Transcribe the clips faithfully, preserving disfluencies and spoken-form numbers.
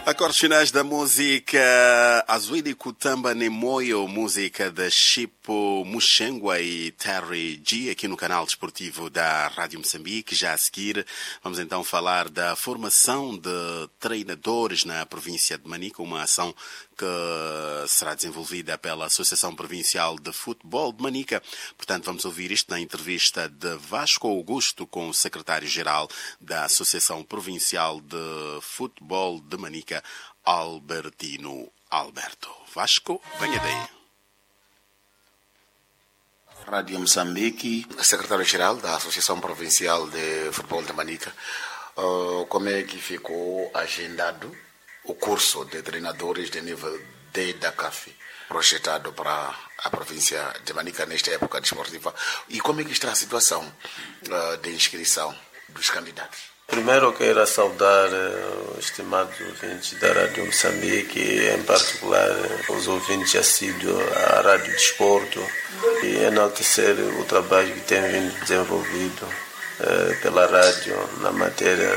Acordes finais da música Azuidi Kutamba Nemoyo, música da Chipo Muxengua e Terry G, aqui no canal desportivo da Rádio Moçambique. Já a seguir, vamos então falar da formação de treinadores na província de Manica, uma ação que será desenvolvida pela Associação Provincial de Futebol de Manica. Portanto, vamos ouvir isto na entrevista de Vasco Augusto com o secretário-geral da Associação Provincial de Futebol de Manica, Albertino Alberto. Vasco, venha daí. Rádio Moçambique, secretário-geral da Associação Provincial de Futebol de Manica, uh, como é que ficou agendado o curso de treinadores de nível D da C A F, projetado para a província de Manica nesta época desportiva, e como é que está a situação uh, de inscrição dos candidatos? Primeiro quero saudar uh, os estimados ouvintes da Rádio Moçambique, em particular uh, os ouvintes assíduos à Rádio Desporto, e enaltecer o trabalho que tem vindo desenvolvido uh, pela rádio na matéria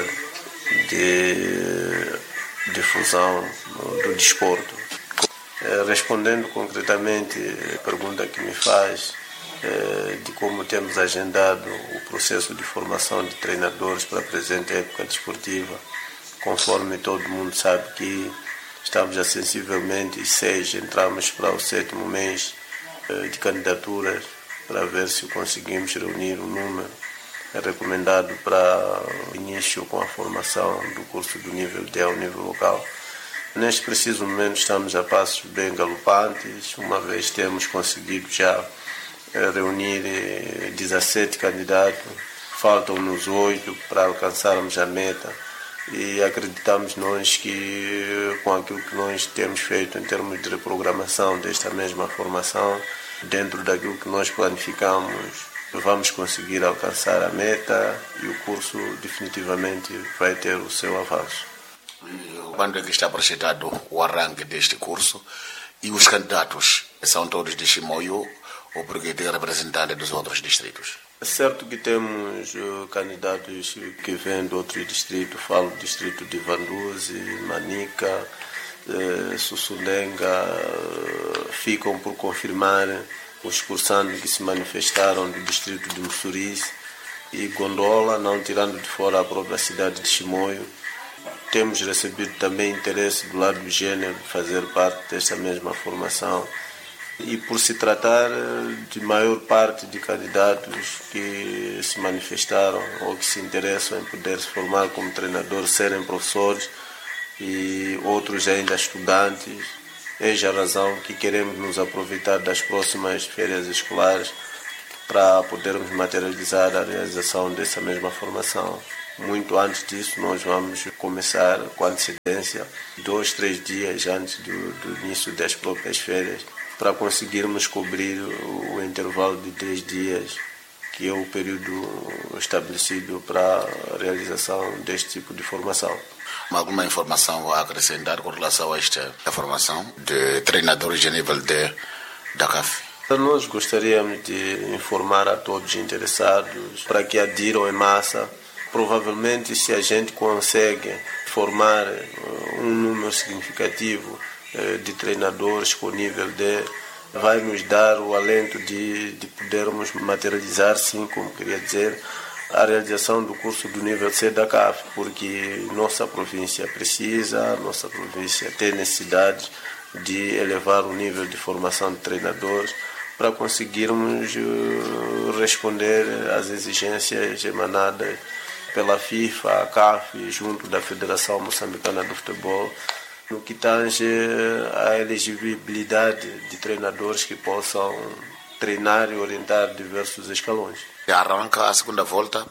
de difusão do desporto. Uh, respondendo concretamente à pergunta que me faz, de como temos agendado o processo de formação de treinadores para a presente época desportiva, conforme todo mundo sabe que estamos a sensivelmente seis, entramos para o sétimo mês de candidaturas para ver se conseguimos reunir o número recomendado para o início com a formação do curso do nível D ao nível local. Neste preciso momento estamos a passos bem galopantes, uma vez temos conseguido já reunir dezessete candidatos, faltam-nos oito para alcançarmos a meta, e acreditamos nós que com aquilo que nós temos feito em termos de reprogramação desta mesma formação, dentro daquilo que nós planificamos, vamos conseguir alcançar a meta e o curso definitivamente vai ter o seu avanço. Quando é que está projetado o arranque deste curso? E os candidatos são todos de Chimoio, ou porque tem representante dos outros distritos? É certo que temos uh, candidatos que vêm de outros distritos, falo do distrito de Vanduzi, Manica, uh, Sussulenga, uh, ficam por confirmar os cursandos que se manifestaram do distrito de Mussuriz e Gondola, não tirando de fora a própria cidade de Chimoio. Temos recebido também interesse do lado do gênero de fazer parte desta mesma formação. E por se tratar de maior parte de candidatos que se manifestaram ou que se interessam em poder se formar como treinadores, serem professores e outros ainda estudantes, eis a razão que queremos nos aproveitar das próximas férias escolares para podermos materializar a realização dessa mesma formação. Muito antes disso, nós vamos começar com antecedência, dois, três dias antes do, do início das próprias férias, para conseguirmos cobrir o intervalo de três dias, que é o período estabelecido para a realização deste tipo de formação. Alguma informação a acrescentar com relação a esta formação de treinadores de nível D da C A F? Nós gostaríamos de informar a todos os interessados para que adiram em massa. Provavelmente, se a gente consegue formar um número significativo de treinadores com nível D, vai nos dar o alento de, de podermos materializar, sim, como queria dizer, a realização do curso do nível C da C A F, porque nossa província precisa, nossa província tem necessidade de elevar o nível de formação de treinadores para conseguirmos responder às exigências emanadas pela FIFA, a C A F, junto da Federação Moçambicana do Futebol, no que tange a elegibilidade de treinadores que possam treinar e orientar diversos escalões. Arranca a segunda volta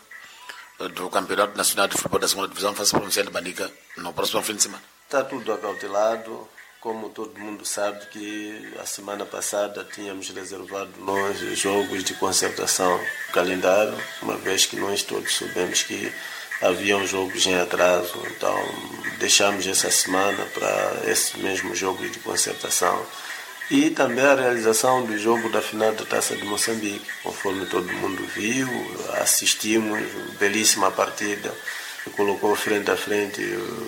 do Campeonato Nacional de Futebol da segunda Divisão Fase Provincial de Manica no próximo fim de semana. Está tudo acautelado. Como todo mundo sabe que a semana passada tínhamos reservado nós jogos de concertação do calendário, uma vez que nós todos soubemos que haviam jogos em atraso, então deixamos essa semana para esse mesmo jogo de concertação. E também a realização do jogo da final da Taça de Moçambique, conforme todo mundo viu, assistimos, belíssima partida, que colocou frente a frente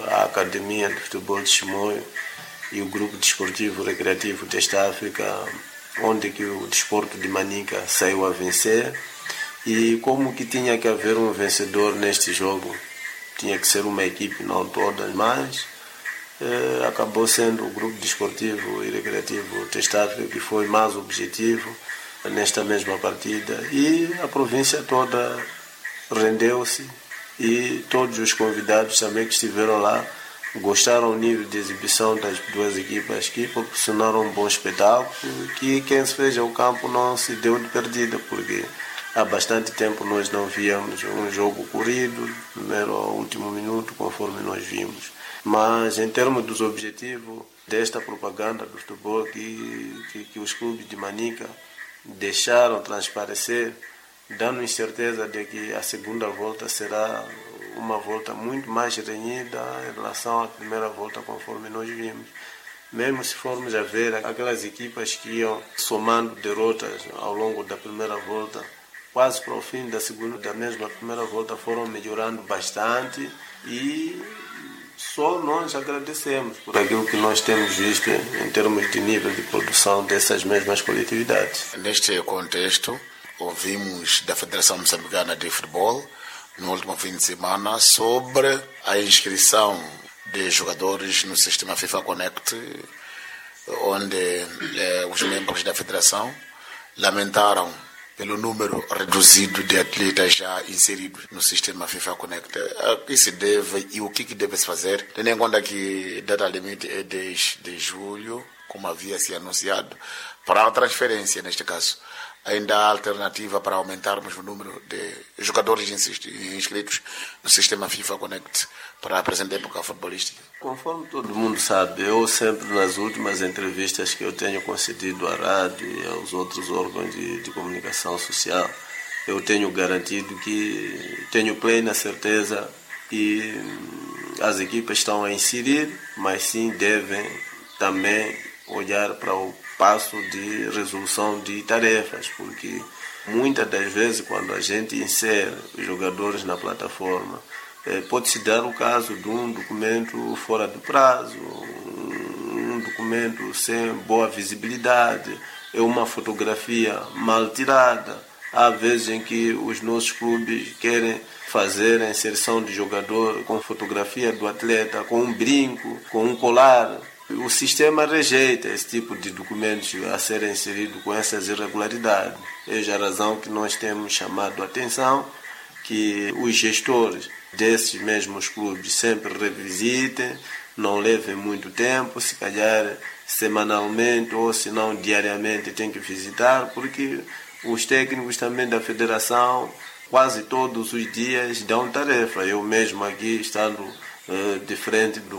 a Academia de Futebol de Chimoio e o Grupo Desportivo Recreativo Teste África, onde que o desporto de Manica saiu a vencer. E como que tinha que haver um vencedor neste jogo, tinha que ser uma equipe, não todas, mas eh, acabou sendo o Grupo Desportivo e Recreativo Teste África que foi mais objetivo nesta mesma partida, e a província toda rendeu-se, e todos os convidados também que estiveram lá gostaram do nível de exibição das duas equipas, que proporcionaram um bom espetáculo, que quem se fez ao campo não se deu de perdida, porque há bastante tempo nós não víamos um jogo corrido, primeiro ao último minuto, conforme nós vimos. Mas em termos dos objetivos desta propaganda do futebol que, que, que os clubes de Manica deixaram transparecer, dando-nos certeza de que a segunda volta será uma volta muito mais renhida em relação à primeira volta, conforme nós vimos. Mesmo se formos a ver aquelas equipas que iam somando derrotas ao longo da primeira volta, quase para o fim da segunda, da mesma primeira volta, foram melhorando bastante, e só nós agradecemos por aquilo que nós temos visto em termos de nível de produção dessas mesmas coletividades. Neste contexto, ouvimos da Federação Moçambicana de Futebol, no último fim de semana, sobre a inscrição de jogadores no sistema FIFA Connect, onde eh, os membros da Federação lamentaram pelo número reduzido de atletas já inseridos no sistema FIFA Connect. A que se deve e o que, que deve se fazer, tendo em conta que a data limite é dez de julho, como havia se anunciado, para a transferência, neste caso. Ainda há alternativa para aumentarmos o número de jogadores inscritos no sistema FIFA Connect para a presente época futebolística? Conforme todo mundo sabe, eu sempre nas últimas entrevistas que eu tenho concedido à rádio e aos outros órgãos de, de comunicação social, eu tenho garantido que tenho plena certeza que as equipas estão a inserir, mas sim devem também olhar para o passo de resolução de tarefas, porque muitas das vezes quando a gente insere jogadores na plataforma, eh, pode-se dar o caso de um documento fora do prazo, um documento sem boa visibilidade, é uma fotografia mal tirada. Há vezes em que os nossos clubes querem fazer a inserção de jogador com fotografia do atleta, com um brinco, com um colar. O sistema rejeita esse tipo de documentos a serem inseridos com essas irregularidades. É a razão que nós temos chamado a atenção que os gestores desses mesmos clubes sempre revisitem, não levem muito tempo, se calhar semanalmente ou se não diariamente tem que visitar, porque os técnicos também da federação quase todos os dias dão tarefa. Eu mesmo aqui, estando de frente do